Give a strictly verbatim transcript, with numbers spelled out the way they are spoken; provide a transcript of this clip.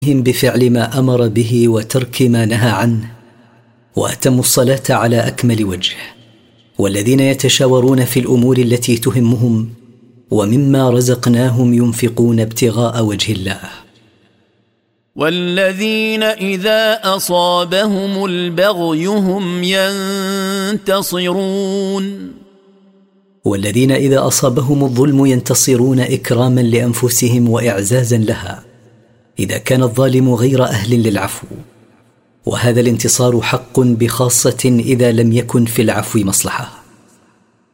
بفعل ما أمر به وترك ما نهى عنه، وأتموا الصلاة على أكمل وجه، والذين يتشاورون في الأمور التي تهمهم ومما رزقناهم ينفقون ابتغاء وجه الله. والذين إذا أصابهم البغي هم ينتصرون. والذين إذا أصابهم الظلم ينتصرون إكراما لأنفسهم وإعزازا لها إذا كان الظالم غير أهل للعفو، وهذا الانتصار حق بخاصة إذا لم يكن في العفو مصلحة.